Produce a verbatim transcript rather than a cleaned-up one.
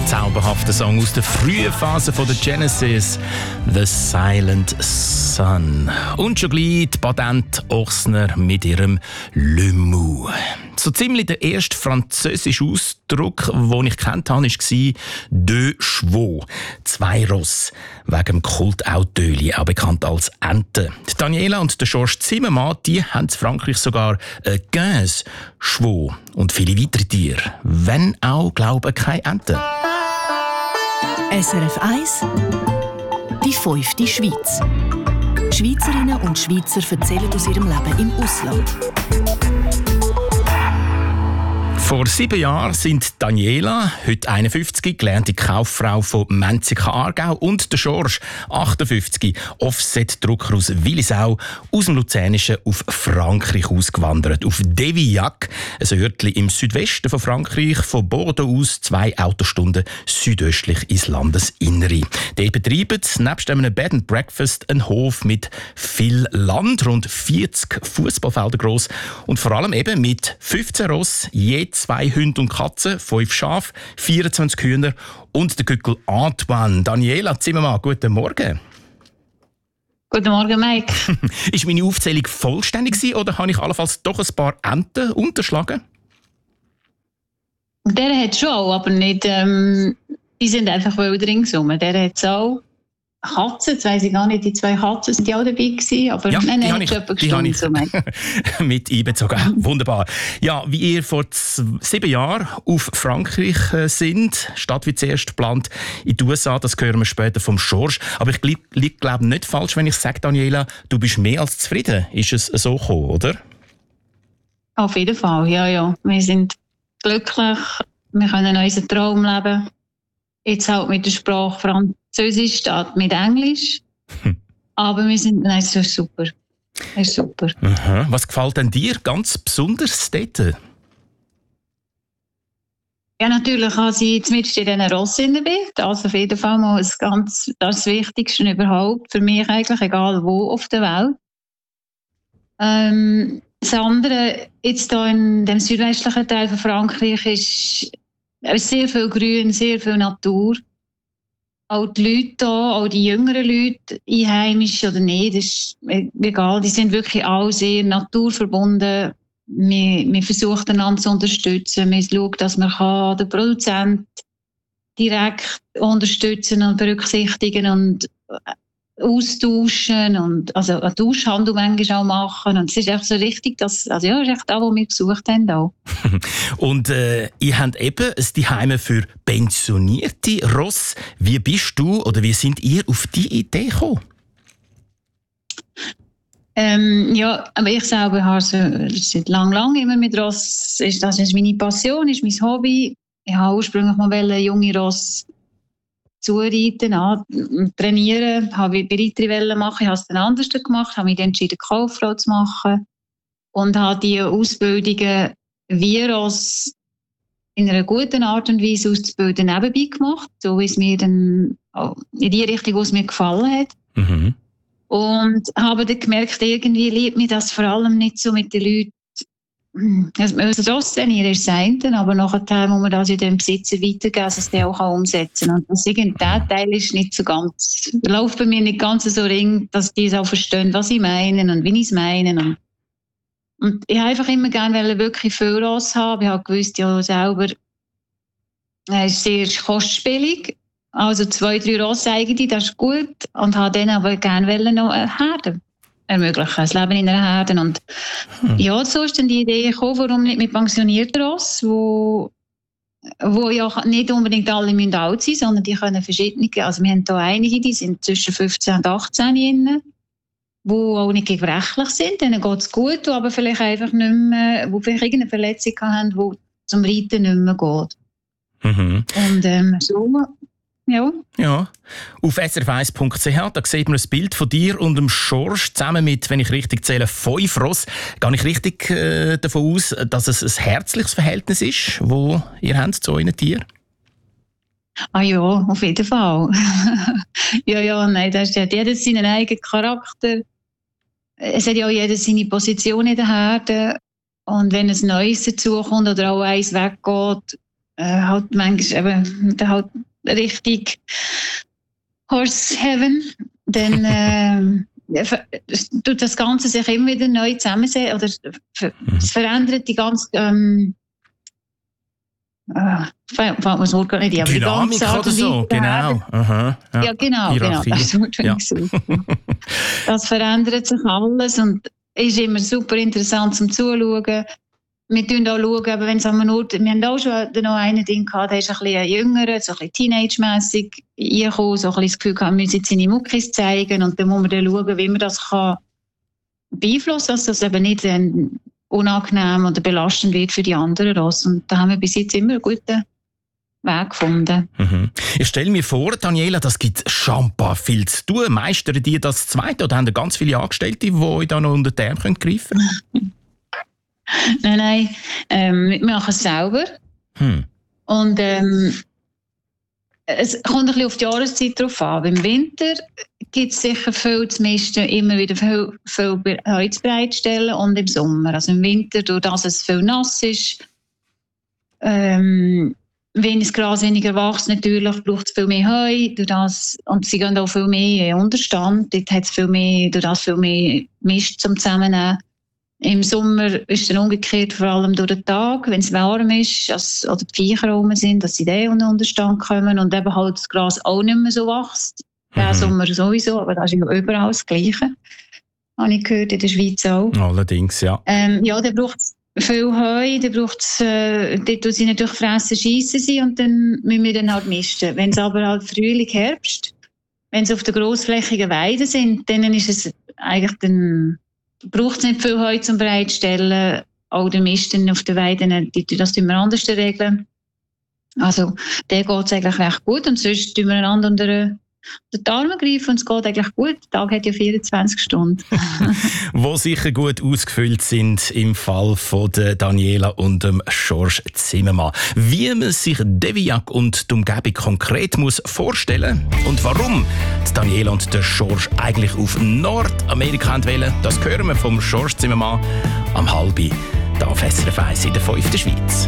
zauberhafter Song aus der frühen Phase von der Genesis, «The Silent Sun». Und schon gleich die Patente Ochsner mit ihrem «Le Mou». So ziemlich der erste französische Ausdruck, den ich kennt habe, war «deux chevaux», zwei Ross, wegen dem Kultautöli, auch bekannt als Ente. Die Daniela und der Georges Zimmermann, die haben in Frankreich sogar äh, «quinze chevaux» und viele weitere Tiere, wenn auch, glaube ich, keine Ente. S R F eins, die fünfte Schweiz. Schweizerinnen und Schweizer erzählen aus ihrem Leben im Ausland. Vor sieben Jahren sind Daniela, heute einundfünfzig, gelernte Kauffrau von Menzika-Aargau, und der Georges, achtundfünfzig, Offset-Drucker aus Willisau, aus dem Luzernischen auf Frankreich ausgewandert. Auf Devillac, ein Örtchen im Südwesten von Frankreich, von Bordeaux aus zwei Autostunden südöstlich ins Landesinnere. Die betreiben nebst einem Bed and Breakfast einen Hof mit viel Land, rund vierzig Fußballfelder gross, und vor allem eben mit fünfzehn Ross, je zwei Hunde und Katzen, fünf Schafe, vierundzwanzig Hühner und der Gückel Antoine. Daniela Zimmermann, guten Morgen. Guten Morgen, Mike. Ist meine Aufzählung vollständig gewesen, oder habe ich allenfalls doch ein paar Enten unterschlagen? Der hat schon, aber nicht. Ähm, die sind einfach wild ringsum. Der hat auch Katzen, jetzt weiss ich gar nicht, die zwei Katzen sind ja auch dabei gewesen, aber ja, nein, die nein, habe ich, die habe ich mit einbezogen. Wunderbar. Ja, wie ihr vor z- sieben Jahren auf Frankreich äh, sind, statt wie zuerst geplant in die U S A, das hören wir später vom Georges. Aber ich liege, glaube nicht falsch, wenn ich sage, Daniela, du bist mehr als zufrieden. Ist es so gekommen, oder? Auf jeden Fall, ja, ja. Wir sind glücklich, wir können unseren Traum leben. Jetzt halt mit der Sprache Französisch statt mit Englisch. Hm. Aber wir sind, nein, es ist super. Es ist super. Aha. Was gefällt denn dir ganz besonders dort? Ja, natürlich habe ich zumindest in diesen Ross in der Bild. Das auf jeden Fall mal das, ganz, das Wichtigste überhaupt. Für mich eigentlich, egal wo auf der Welt. Ähm, das andere, jetzt hier in dem südwestlichen Teil von Frankreich, ist sehr viel Grün, sehr viel Natur. Auch die Leute hier, auch die jüngeren Leute, einheimisch oder nicht, ist egal. Die sind wirklich alle sehr naturverbunden. Wir, wir versuchen einander zu unterstützen. Wir schauen, dass man den Produzenten direkt unterstützen und berücksichtigen und austauschen und also einen Tauschhandel manchmal auch machen. Und es ist echt so richtig, dass, also ja, das ist echt das, was wir gesucht haben auch. Und äh, ihr habt eben ein Zuhause für pensionierte Ross. Wie bist du oder wie sind ihr auf die Idee gekommen? Ähm, ja, aber ich selber habe seit lang, lang immer mit Ross, ist, das ist meine Passion, ist mein Hobby. Ich habe ursprünglich mal junge Ross zureiten, an, trainieren, habe Reiterwelle machen, ich habe es dann anders gemacht, habe mich dann entschieden, Kauffrau zu machen und habe die Ausbildungen wie Ross in einer guten Art und Weise auszubilden nebenbei gemacht, so wie es mir dann in die Richtung, wo es mir gefallen hat. Mhm. Und habe dann gemerkt, irgendwie liebt mir das vor allem nicht so mit den Leuten. Also, das Rosszenieren ist das eine, aber nachher muss man das ja dem Besitzer weitergeben, dass er auch umsetzen kann. Und das der Teil ist nicht so ganz, läuft bei mir nicht ganz so ring, dass die auch verstehen, was ich meine und wie ich es meine. Und, und ich habe einfach immer gerne wirklich viel Ross haben. Ich habe gewusst, ja selber, es ist sehr kostspielig. Also zwei, drei Ross eigene, das ist gut. Und habe dann aber gerne noch eine Herde ermöglichen, das Leben in einer Herde. Und hm. ja, so ist dann die Idee gekommen, warum nicht mit pensionierten Ross, wo, wo ja nicht unbedingt alle müssen alt sein, sondern die können verschiedene, also wir haben hier einige, die sind zwischen fünfzehn und achtzehn drin, die auch nicht gebrechlich sind, denen geht es gut, die aber vielleicht einfach nicht mehr, wo vielleicht irgendeine Verletzung haben, die zum Reiten nicht mehr geht. Mhm. Und ähm, so... Ja. ja. Auf s r f eins punkt c h da sieht man ein Bild von dir und dem Georges zusammen mit, wenn ich richtig zähle, fünf Ross. Gehe ich richtig äh, davon aus, dass es ein herzliches Verhältnis ist, das ihr habt zu euren Tieren? Ah ja, auf jeden Fall. ja, ja, nein, das hat jeder seinen eigenen Charakter. Es hat ja auch jeder seine Position in der Herde. Und wenn ein Neues dazukommt oder auch eins weggeht, äh, halt manchmal eben, halt richtig Horse Heaven, dann äh, tut das Ganze sich immer wieder neu zusammensehen oder es verändert die ganze ähm, äh, fällt mir das Wort gar nicht ein, aber Dynamik die ganze oder so, genau. Aha, ja. ja, genau, genau. Das, ja. Das verändert sich alles und ist immer super interessant zum Zuschauen. Wir schauen auch, schauen, wenn es an einem Ort, wir haben auch schon noch einen Ding gehabt, der ist ein bisschen jünger, so ein bisschen teenage-mässig reingekommen, so ein bisschen das Gefühl gehabt, wir müssen jetzt seine Muckis zeigen und dann muss man dann schauen, wie man das kann beeinflussen kann, dass das eben nicht ähm, unangenehm oder belastend wird für die anderen Rassen. Und da haben wir bis jetzt immer einen guten Weg gefunden. Mhm. Ich stelle mir vor, Daniela, das gibt schambar viel zu tun. Meistern die das Zweite oder haben da ganz viele Angestellte, die euch da noch unter den Arm greifen können? Nein, nein. Ähm, wir machen es selber. Hm. Und ähm, es kommt ein bisschen auf die Jahreszeit drauf an. Im Winter gibt es sicher viel zu misten, immer wieder viel, viel Holz bereitstellen und im Sommer. Also im Winter, durch das es viel nass ist, ähm, wenn das Gras weniger wächst, natürlich braucht es viel mehr Heu. Durch das, und sie gehen auch viel mehr in Unterstand. Dort hat es viel mehr, durch das viel mehr Mist zum Zusammennehmen. Im Sommer ist es dann umgekehrt, vor allem durch den Tag, wenn es warm ist, als, oder die Viecher rum sind, dass sie dann in den Unterstand kommen und eben halt das Gras auch nicht mehr so wächst. Mhm. Der Sommer sowieso, aber das ist ja überall das Gleiche. Habe ich gehört, in der Schweiz auch. Allerdings, ja. Ähm, ja, da braucht es viel Heu, da braucht es, äh, dort tun sie natürlich fressen, schiessen sie und dann müssen wir dann halt misten. Wenn es aber halt Frühling, Herbst, wenn sie auf der grossflächigen Weide sind, dann ist es eigentlich dann braucht es nicht viel Heu zum Bereitstellen. Auch der Mist auf den Weiden, das tun wir anders regeln. Also, der geht es eigentlich recht gut. Und sonst tun wir einander unter den Arm greifen und es geht eigentlich gut. Der Tag hat ja vierundzwanzig Stunden. Wo sicher gut ausgefüllt sind im Fall von der Daniela und dem George Zimmermann. Wie man sich Deviac und die Umgebung konkret muss vorstellen und warum die Daniela und der George eigentlich auf Nordamerika wollen, das hören wir vom George Zimmermann am halben da auf S R F eins in der fünften Schweiz.